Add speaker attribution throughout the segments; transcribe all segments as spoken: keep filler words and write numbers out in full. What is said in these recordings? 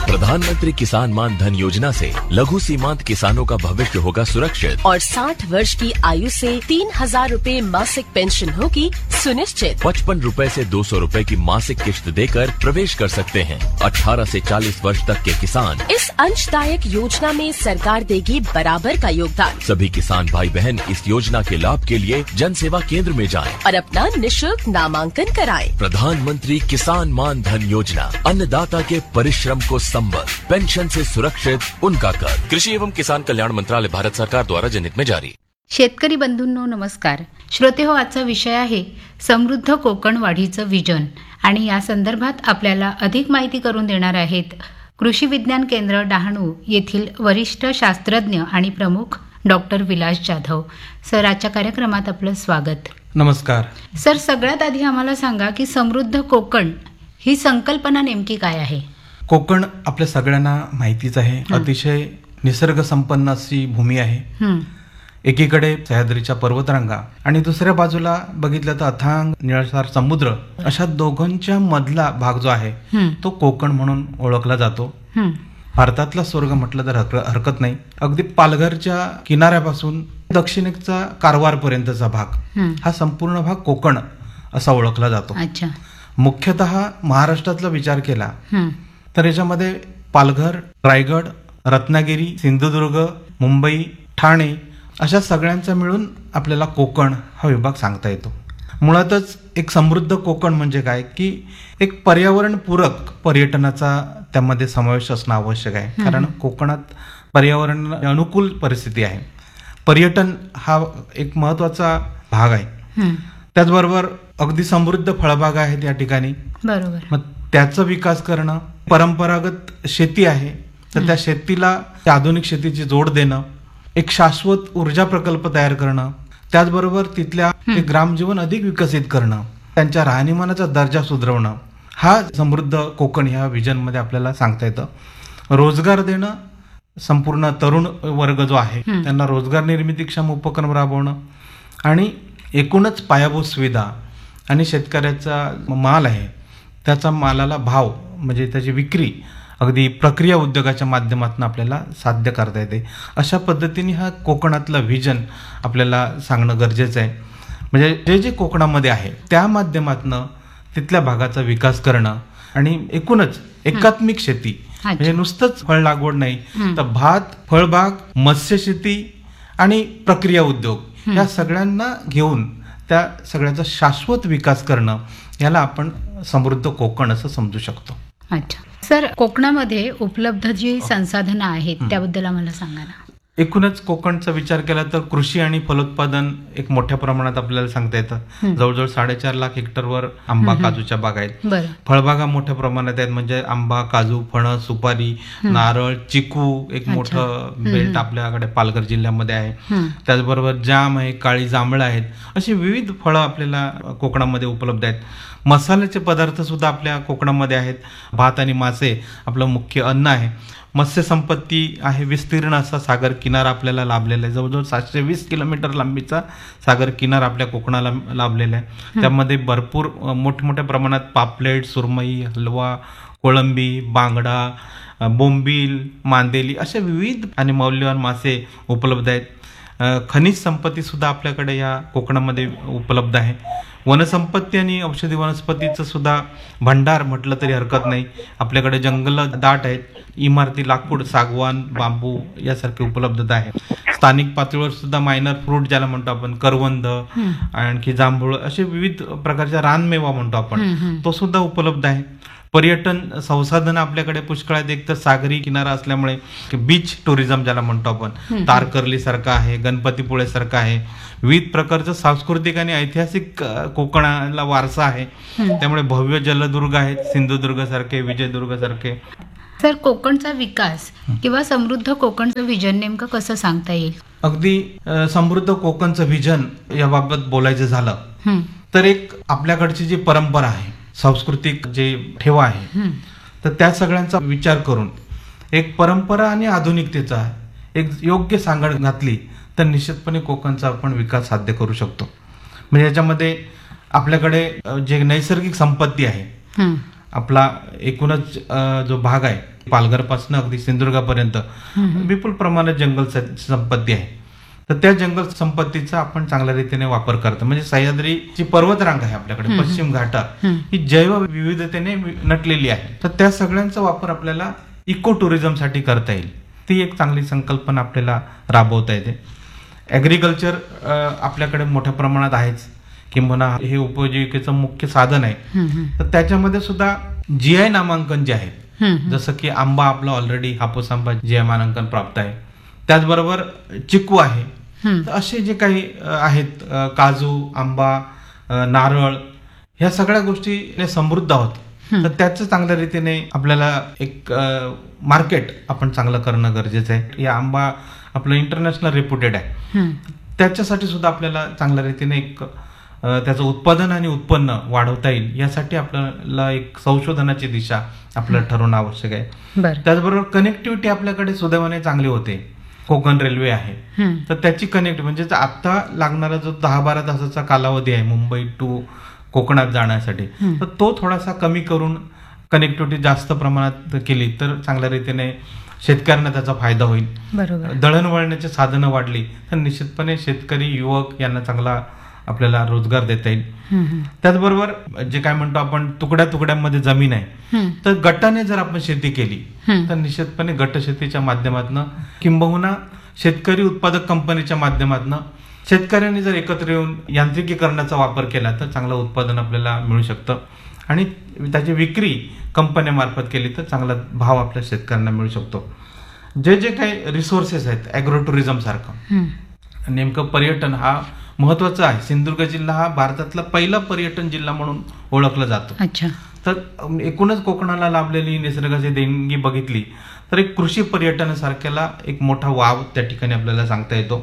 Speaker 1: प्रधानमंत्री किसान मान धन योजना से लघु सीमांत किसानों का भविष्य होगा सुरक्षित
Speaker 2: और साठ वर्ष की आयु से तीन हजार रूपए मासिक पेंशन होगी सुनिश्चित।
Speaker 1: पचपन रूपए से दो सौ रूपए की मासिक किश्त देकर प्रवेश कर सकते हैं। अठारह से चालीस वर्ष तक के किसान
Speaker 2: इस अंशदायक योजना में सरकार देगी बराबर का योगदान।
Speaker 1: सभी किसान भाई बहन इस योजना के लाभ के लिए जन सेवा केंद्र में जाएं
Speaker 2: और अपना निशुल्क नामांकन कराएं।
Speaker 1: प्रधानमंत्री किसान मान धन योजना, अन्नदाता के परिश्रम को संबल, पेंशन से सुरक्षित उनका कर। कृषि एवं किसान कल्याण मंत्रालय, भारत सरकार द्वारा जनहित में जारी।
Speaker 3: शेतकरी बंधूंनो नमस्कार. श्रोते हो, आजचा विषय आहे समृद्ध कोकण वाढीचं विजन आणि या संदर्भात आपल्याला अधिक माहिती करून देणार आहेत कृषी विज्ञान केंद्र डहाणू येथील वरिष्ठ शास्त्रज्ञ आणि प्रमुख डॉक्टर विलास जाधव. सर, आजच्या कार्यक्रमात आपलं स्वागत.
Speaker 4: नमस्कार
Speaker 3: सर. सगळ्यात आधी आम्हाला सांगा की समृद्ध कोकण ही संकल्पना नेमकी काय आहे?
Speaker 4: कोकण आपल्या सगळ्यांना माहितीच आहे. अतिशय निसर्ग संपन्न अशी भूमी आहे. एकीकडे सह्याद्रीच्या पर्वतरांगा आणि दुसऱ्या बाजूला बघितलं तर अथांग निळाशार समुद्र. अशा दोघांच्या मधला भाग जो आहे तो कोकण म्हणून ओळखला जातो. भारतातला स्वर्ग म्हटलं तर हरकत नाही. अगदी पालघरच्या किनाऱ्यापासून दक्षिणेचा कारवार पर्यंतचा भाग हा संपूर्ण भाग कोकण असा ओळखला जातो.
Speaker 3: अच्छा.
Speaker 4: मुख्यतः महाराष्ट्रातला विचार केला तर याच्यामध्ये पालघर, रायगड, रत्नागिरी, सिंधुदुर्ग, मुंबई, ठाणे अशा सगळ्यांचा मिळून आपल्याला कोकण हा विभाग सांगता येतो. मुळातच एक समृद्ध कोकण म्हणजे काय की एक पर्यावरणपूरक पर्यटनाचा त्यामध्ये समावेश असणं आवश्यक आहे. कारण कोकणात पर्यावरण अनुकूल परिस्थिती आहे. पर्यटन हा एक महत्वाचा भाग आहे. त्याचबरोबर अगदी समृद्ध फळबाग आहेत या ठिकाणी.
Speaker 3: बरोबर.
Speaker 4: मग त्याचा विकास करणं, परंपरागत शेती आहे तर त्या शेतीला आधुनिक शेतीची जोड देणं, एक शाश्वत ऊर्जा प्रकल्प तयार करणं, त्याचबरोबर तिथल्या ग्रामजीवन अधिक विकसित करणं, त्यांच्या राहणीमानाचा दर्जा सुधारवणं, हा समृद्ध कोकण ह्या विजन मध्ये आपल्याला सांगता येतं. रोजगार देणं, संपूर्ण तरुण वर्ग जो आहे त्यांना रोजगार निर्मितीक्षम उपक्रम राबवणं आणि एकूणच पायाभूत सुविधा आणि शेतकऱ्याचा माल आहे त्याचा मालाला भाव म्हणजे त्याची विक्री अगदी प्रक्रिया उद्योगाच्या माध्यमातून आपल्याला साध्य करता येते. अशा पद्धतीने हा कोकणातला व्हिजन आपल्याला सांगणं गरजेचं आहे. म्हणजे जे जे कोकणामध्ये आहे त्या माध्यमातून तिथल्या भागाचा विकास करणं आणि एकूणच एकात्मिक शेती म्हणजे नुसतंच फळ लागवड नाही तर भात, फळबाग, मत्स्यशेती आणि प्रक्रिया उद्योग या सगळ्यांना घेऊन त्या सगळ्याचा शाश्वत विकास करणं याला आपण समृद्ध कोकण असं समजू शकतो.
Speaker 3: अच्छा. सर, कोकणामध्ये उपलब्ध जी संसाधनं आहेत त्याबद्दल आम्हाला सांगा ना.
Speaker 4: एकूणच कोकणचा विचार केला तर कृषी आणि फलोत्पादन एक मोठ्या प्रमाणात आपल्याला सांगता येतं. जवळजवळ साडेचार लाख हेक्टरवर आंबा, काजूच्या बागा आहेत. फळबागा मोठ्या प्रमाणात आहेत म्हणजे आंबा, काजू, फणस, सुपारी, नारळ, चिकू एक मोठं बेल्ट आपल्याकडे पालघर जिल्ह्यामध्ये आहे. त्याचबरोबर जाम आहे, काळी जांभळं आहेत. अशी विविध फळं आपल्याला कोकणामध्ये उपलब्ध आहेत. मसाल्याचे पदार्थ सुद्धा आपल्या कोकणामध्ये आहेत. भात आणि मासे आपलं मुख्य अन्न आहे. मत्स्य संपत्ती आहे. विस्तीर्ण असा सागर किनारा आपल्याला लाभलेला आहे. जवळजवळ सातशे वीस किलोमीटर लांबीचा सागर किनारा आपल्या कोकणाला लाभलेला आहे. त्यामध्ये भरपूर मोठमोठ्या प्रमाणात पापलेट, सुरमई, हलवा, कोळंबी, बांगडा, बोंबील, मांदेली अशा विविध आणि मौल्यवान मासे उपलब्ध आहेत. खनिज संपत्ती सुद्धा आपल्याकडे या कोकणामध्ये उपलब्ध आहे. वनसंपत्ती आणि औषधी वनस्पतीचं सुद्धा भंडार म्हटलं तरी हरकत नाही. आपल्याकडे जंगल दाट आहेत. इमारती, लाकूड, सागवान, बांबू यासारखी उपलब्धता आहे. स्थानिक पातळीवर सुद्धा मायनर फ्रूट ज्याला म्हणतो आपण, करवंद, आणखी जांभूळ असे विविध प्रकारच्या रानमेवा म्हणतो आपण, तो सुद्धा उपलब्ध आहे. पर्यटन संसाधन आपल्याकडे पुष्कळ आहेत. एक तर सागरी किनारा असल्यामुळे बीच टुरिझम ज्याला म्हणतो आपण, तारकर्ली सारखा आहे, गणपतीपुळे सारखा आहे. विविध प्रकारचं सांस्कृतिक आणि ऐतिहासिक कोकणाला वारसा आहे. त्यामुळे भव्य जलदुर्ग आहेत, सिंधुदुर्ग सारखे, विजयदुर्ग सारखे.
Speaker 3: सर, कोकणचा विकास किंवा समृद्ध कोकणचं विजन नेमकं कसं सांगता येईल?
Speaker 4: अगदी समृद्ध कोकणचं विजन याबाबत बोलायचं झालं तर एक आपल्याकडची जी परंपरा आहे, सांस्कृतिक जे ठेवा आहे, तर त्या सगळ्यांचा विचार करून एक परंपरा आणि आधुनिकतेचा एक योग्य सांगड घातली तर निश्चितपणे कोकणचा आपण विकास साध्य करू शकतो. म्हणजे याच्यामध्ये आपल्याकडे जे नैसर्गिक संपत्ती आहे, आपला एकूणच जो भाग आहे पालघर पासून अगदी सिंधुदुर्गापर्यंत विपुल प्रमाणात जंगल संपत्ती आहे. तर त्या जंगल संपत्तीचा आपण चांगल्या रीतीने वापर करतो. म्हणजे सह्याद्रीची पर्वतरांग आहे आपल्याकडे, पश्चिम घाटात ही जैव विविधतेने नटलेली आहे. तर त्या सगळ्यांचा वापर आपल्याला इको टुरिझमसाठी करता येईल. ती एक चांगली संकल्पना आपल्याला राबवता येते. ऍग्रिकल्चर आपल्याकडे मोठ्या प्रमाणात आहेच, किंबहुना हे उपजीविकेचं मुख्य साधन आहे. तर त्याच्यामध्ये सुद्धा जी आय नामांकन जे आहे, जसं की आंबा आपला ऑलरेडी हापूस आंबा जी आय मानांकन प्राप्त आहे. त्याचबरोबर चिकू आहे. तर असे जे काही आहेत, काजू, आंबा, नारळ, ह्या सगळ्या गोष्टी समृद्ध आहोत. तर त्याचं चांगल्या रीतीने आपल्याला एक मार्केट आपण चांगलं करणं गरजेचं आहे. या आंबा आपलं इंटरनॅशनल रेप्युटेड आहे. त्याच्यासाठी सुद्धा आपल्याला चांगल्या रीतीने एक त्याचं उत्पादन आणि उत्पन्न वाढवता येईल, यासाठी आपल्याला एक संशोधनाची दिशा आपल्याला ठरवणं आवश्यक आहे. त्याचबरोबर कनेक्टिव्हिटी आपल्याकडे सुदैवाने चांगली होते. कोकण रेल्वे आहे, तर त्याची कनेक्ट म्हणजे आता लागणारा जो दहा बारा तासाचा कालावधी आहे मुंबई टू कोकणात जाण्यासाठी, तर तो थोडासा कमी करून कनेक्टिव्हिटी जास्त प्रमाणात केली तर चांगल्या रीतीने शेतकऱ्यांना त्याचा फायदा होईल. दळणवळणाची साधनं वाढली तर निश्चितपणे शेतकरी, युवक यांना चांगला आपल्याला रोजगार देता येईल. त्याचबरोबर जे काय म्हणतो आपण तुकड्या तुकड्यांमध्ये जमीन आहे, तर गटाने जर आपण शेती केली तर निश्चितपणे गट शेतीच्या माध्यमातून किंबहुना शेतकरी उत्पादक कंपनीच्या माध्यमातून शेतकऱ्यांनी जर एकत्र येऊन यांत्रिकीकरणाचा वापर केला तर चांगलं उत्पादन आपल्याला मिळू शकतं आणि त्याची विक्री कंपन्यामार्फत केली तर चांगला भाव आपल्या शेतकऱ्यांना मिळू शकतो. जे जे काही रिसोर्सेस आहेत, ॲग्रो टुरिझम सारखं, नेमकं पर्यटन हा महत्वाचा आहे. सिंधुदुर्ग जिल्हा हा भारतातला पहिला पर्यटन जिल्हा म्हणून ओळखला जातो. तर एकूणच कोकणाला लाभलेली निसर्गाची देणगी बघितली तर एक कृषी पर्यटनासारख्याला एक मोठा वाव त्या ठिकाणी आपल्याला सांगता येतो.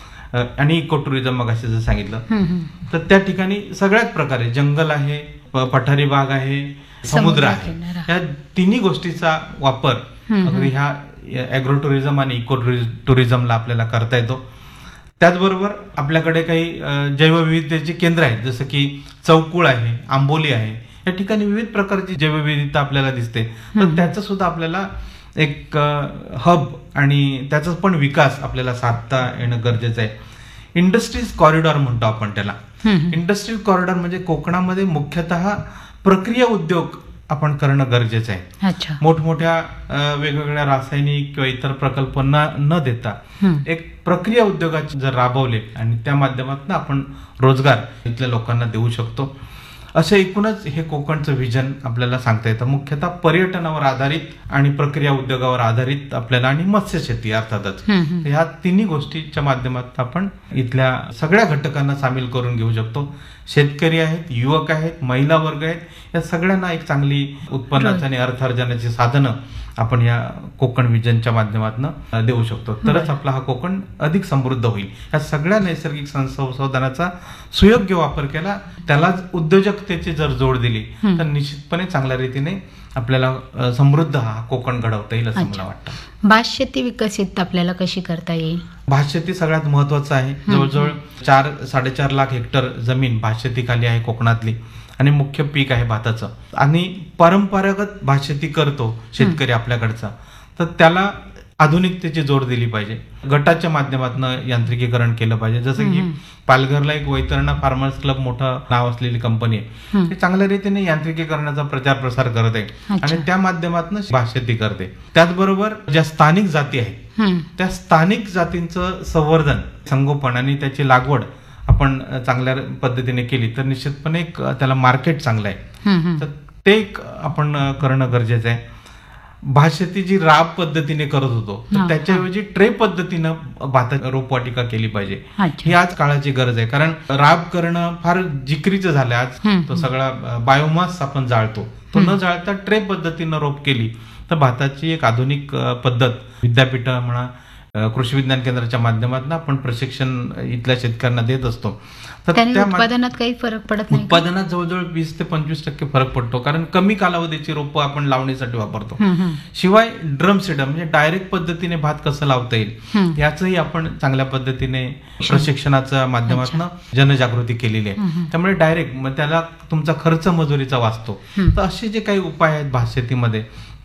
Speaker 4: आणि इको टुरिझम मग असे जर सांगितलं तर त्या ठिकाणी सगळ्याच प्रकारे जंगल आहे, पठारी भाग आहे, समुद्र आहे, या तिन्ही गोष्टीचा वापर अगदी ह्या ॲग्रो टुरिझम आणि इको टुरिझमला आपल्याला करता येतो. त्याचबरोबर आपल्याकडे काही जैवविविधतेची केंद्र आहेत, जसं की चौकुळ आहे, आंबोली आहे, या ठिकाणी विविध प्रकारची जैवविविधता आपल्याला दिसते. तर त्याचं सुद्धा आपल्याला एक हब आणि त्याचा पण विकास आपल्याला साधता येणं गरजेचं आहे. इंडस्ट्रीज कॉरिडॉर म्हणतो आपण त्याला. इंडस्ट्रीज कॉरिडॉर म्हणजे कोकणामध्ये मुख्यतः प्रक्रिया उद्योग आपण करणं गरजेचं आहे. मोठमोठ्या वेगवेगळ्या रासायनिक किंवा इतर प्रकल्प न देता एक प्रक्रिया उद्योगाचे जर राबवले आणि त्या माध्यमातून आपण रोजगार इथल्या लोकांना देऊ शकतो. असं एकूणच हे कोकणचं व्हिजन आपल्याला सांगता येतं. मुख्यतः पर्यटनावर आधारित आणि प्रक्रिया उद्योगावर आधारित आपल्याला, आणि मत्स्यशेती अर्थातच, ह्या तिन्ही गोष्टीच्या माध्यमातून आपण इथल्या सगळ्या घटकांना सामील करून घेऊ शकतो. शेतकरी आहेत, युवक आहेत, महिला वर्ग आहेत, या सगळ्यांना एक चांगली उत्पन्नाची आणि अर्थार्जनाची साधनं आपण या कोकण व्हिजनच्या माध्यमातून देऊ शकतो. तरच आपला हा कोकण अधिक समृद्ध होईल. या सगळ्या नैसर्गिक संसाधनाचा सुयोग्य वापर केला, त्यालाच उद्योजकतेची जर जोड दिली तर निश्चितपणे चांगल्या रीतीने आपल्याला समृद्ध हा कोकण घडवता येईल असं मला वाटतं.
Speaker 3: भात शेती विकसित आपल्याला कशी करता येईल?
Speaker 4: भात शेती सगळ्यात महत्वाचं आहे. जवळजवळ चार साडेचार लाख हेक्टर जमीन भात शेतीखाली आहे कोकणातली, आणि मुख्य पीक आहे भाताचं. आणि परंपरागत भात शेती करतो शेतकरी आपल्याकडचा, तर त्याला आधुनिकतेची जोड दिली पाहिजे. गटाच्या माध्यमातून यांत्रिकीकरण केलं पाहिजे. जसं की पालघरला एक वैतरणा फार्मर्स क्लब मोठं नाव असलेली कंपनी आहे, ती चांगल्या रीतीने यांत्रिकीकरणाचा प्रचार प्रसार करते आणि त्या माध्यमातून भात शेती करते. त्याचबरोबर ज्या स्थानिक जाती आहेत त्या स्थानिक जातींचं संवर्धन, संगोपन आणि त्याची लागवड आपण चांगल्या पद्धतीने केली तर निश्चितपणे त्याला मार्केट चांगलं आहे. तर ते आपण करणं गरजेचं आहे. भात शेती जी राब पद्धतीने करत होतो तर त्याच्याऐवजी ट्रे पद्धतीनं भात रोपवाटिका केली पाहिजे. ही आज काळाची गरज आहे, कारण राब करणं फार जिकरीचं झालं आज. तो सगळा बायोमास आपण जाळतो, तो न जाळता ट्रे पद्धतीनं रोप केली तर भाताची एक आधुनिक पद्धत विद्यापीठ म्हणा, कृषी विज्ञान केंद्राच्या माध्यमातून आपण प्रशिक्षण इथल्या शेतकऱ्यांना देत असतो.
Speaker 3: तर त्या उत्पादनात काही फरक पडत नाही?
Speaker 4: उत्पादनात जवळजवळ वीस ते पंचवीस टक्के फरक पडतो, कारण कमी कालावधीची रोपं आपण लावणीसाठी वापरतो. शिवाय ड्रम सीडर म्हणजे डायरेक्ट पद्धतीने भात कसं लावता येईल याचंही आपण चांगल्या पद्धतीने प्रशिक्षणाच्या माध्यमातून जनजागृती केलेली आहे. त्यामुळे डायरेक्ट मग त्याला तुमचा खर्च मजुरीचा वाचतो. तर असे जे काही उपाय आहेत भात शेतीमध्ये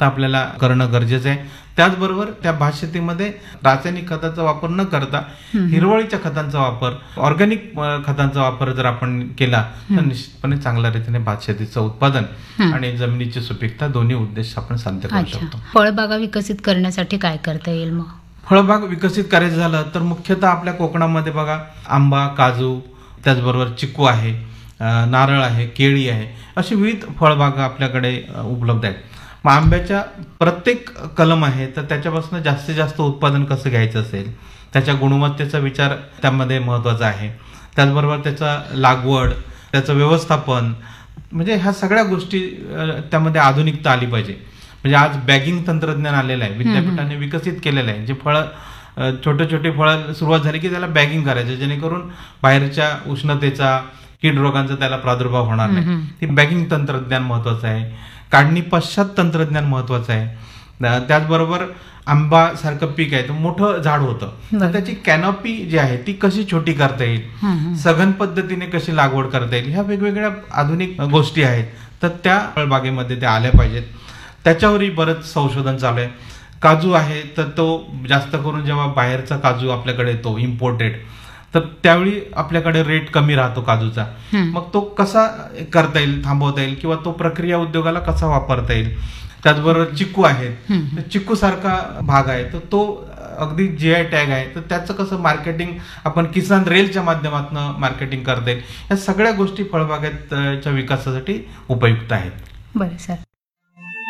Speaker 4: तर आपल्याला करणं गरजेचं आहे. त्याचबरोबर त्या भात शेतीमध्ये रासायनिक खताचा वापर न करता हिरवळीच्या खतांचा वापर, ऑर्गॅनिक खतांचा वापर जर आपण केला तर निश्चितपणे चांगल्या रीतीने भात शेतीचं उत्पादन आणि जमिनीची सुपीकता दोन्ही उद्देश आपण साध्य करू शकतो.
Speaker 3: फळबागा विकसित करण्यासाठी काय करता येईल मग?
Speaker 4: फळबाग विकसित करायचं झालं तर मुख्यतः आपल्या कोकणामध्ये बघा आंबा, काजू, त्याचबरोबर चिकू आहे, नारळ आहे, केळी आहे, अशी विविध फळबागा आपल्याकडे उपलब्ध आहेत. मग आंब्याच्या प्रत्येक कलम आहे तर त्याच्यापासून जास्तीत जास्त उत्पादन कसं घ्यायचं असेल, त्याच्या गुणवत्तेचा विचार त्यामध्ये महत्त्वाचा आहे. त्याचबरोबर त्याचा लागवड, त्याचं व्यवस्थापन, म्हणजे ह्या सगळ्या गोष्टी त्यामध्ये आधुनिकता आली पाहिजे. म्हणजे आज बॅगिंग तंत्रज्ञान आलेलं आहे, विद्यापीठाने विकसित केलेलं आहे. जे फळं छोटे छोटे फळं सुरुवात झाली की त्याला बॅगिंग करायचं, जेणेकरून बाहेरच्या उष्णतेचा, कीड रोगांचा त्याला प्रादुर्भाव होणार नाही. ती बॅगिंग तंत्रज्ञान महत्वाचं आहे. काढणी पश्चात तंत्रज्ञान महत्वाचं आहे. त्याचबरोबर आंबा सारखं पीक आहे तर मोठं झाड होतं तर त्याची कॅनॉपी जी आहे ती कशी छोटी करता येईल, सघन पद्धतीने कशी लागवड करता येईल, ह्या वेगवेगळ्या आधुनिक गोष्टी आहेत तर त्या फळबागेमध्ये त्या आल्या पाहिजेत. त्याच्यावरही बरंच संशोधन चालू आहे. काजू आहे तर तो जास्त करून जेव्हा बाहेरचा काजू आपल्याकडे येतो इम्पोर्टेड, तर त्यावेळी आपल्याकडे रेट कमी राहतो काजूचा. मग तो कसा करता येईल, थांबवता येईल, किंवा तो प्रक्रिया उद्योगाला कसा वापरता येईल. त्याचबरोबर चिकू आहेत, चिकू सारखा भाग आहे तर तो अगदी जी आय टॅग आहे तर त्याचं कसं मार्केटिंग आपण किसान रेलच्या माध्यमातून मार्केटिंग करता येईल. या सगळ्या गोष्टी फळबागेच्या विकासासाठी उपयुक्त आहेत.
Speaker 3: बरं सर,